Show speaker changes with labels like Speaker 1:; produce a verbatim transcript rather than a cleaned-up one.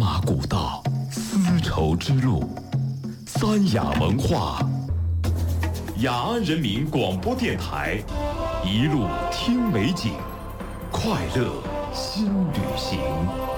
Speaker 1: 马古道，丝绸之路，三雅文化，雅安人民广播电台，一路听美景，快乐新旅行。